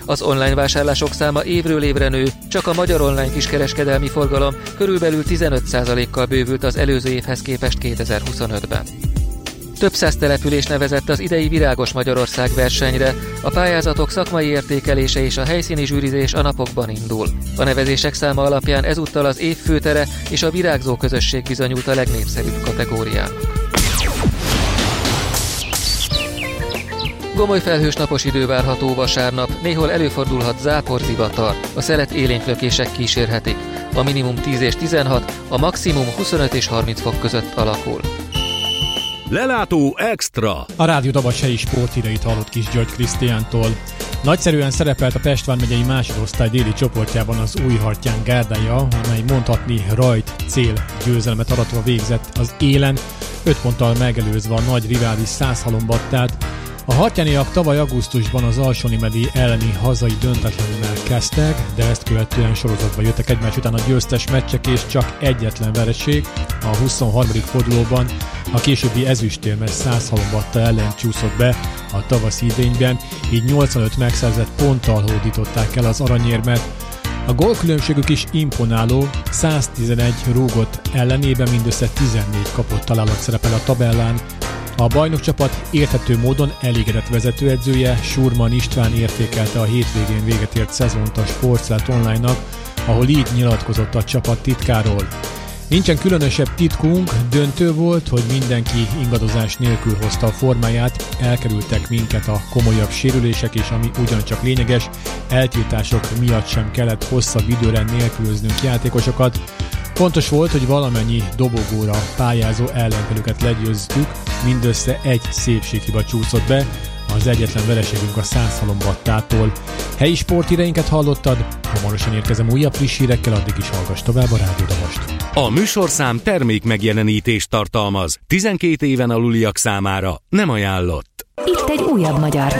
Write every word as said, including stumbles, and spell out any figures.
Az online vásárlások száma évről évre nő, csak a magyar online kiskereskedelmi forgalom körülbelül tizenöt százalékkal bővült az előző évhez képest kétezer-huszonötben. Több száz település nevezett az idei Virágos Magyarország versenyre, a pályázatok szakmai értékelése és a helyszíni zsűrizés a napokban indul. A nevezések száma alapján ezúttal az év főtere és a virágzó közösség bizonyult a legnépszerűbb kategóriának. Gomoly felhős napos idő várható vasárnap, néhol előfordulhat záporzivatar, a szelet élénklökések kísérhetik. A minimum tíz és tizenhat, a maximum huszonöt és harminc fok között alakul. Lelátó Extra. A Rádió Dabas helyi sporthíreit hallott Kis György Krisztiántól. Nagyszerűen szerepelt a Pest vármegyei másodosztály déli csoportjában az Újhartyán gárdája, amely mondhatni rajt cél győzelmet aratva végzett az élen, öt ponttal megelőzve a nagy rivális Százhalombattát. A hartyániak tavaly augusztusban az Alsónimedi elleni hazai döntetlenül kezdtek, de ezt követően sorozatba jöttek egymás után a győztes meccsek és csak egyetlen vereség a huszonharmadik fordulóban. A későbbi ezüstérmes Százhalombatta ellen csúszott be a tavaszi idényben, így nyolcvanöt megszerzett ponttal hódították el az aranyérmet. A gólkülönbségük is imponáló, száztizenegy rúgott ellenében mindössze tizennégy kapott találat szerepel a tabellán. A bajnokcsapat érthető módon elégedett vezetőedzője Surman István értékelte a hétvégén véget ért szezont a Sportszert Online-nak, ahol így nyilatkozott a csapat titkáról. Nincsen különösebb titkunk, döntő volt, hogy mindenki ingadozás nélkül hozta a formáját, elkerültek minket a komolyabb sérülések, és ami ugyancsak lényeges, eltiltások miatt sem kellett hosszabb időre nélkülöznünk játékosokat. Fontos volt, hogy valamennyi dobogóra pályázó ellenfelüket legyőztük, mindössze egy szépséghiba csúszott be, az egyetlen vereségünk a Százhalombattától. Helyi sporthíreinket hallottad, hamarosan érkezem újabb friss hírekkel, addig is hallgass tovább a Rádió Dabast. A műsorszám termék megjelenítést tartalmaz, tizenkét éven aluliak számára nem ajánlott. Itt egy újabb magyar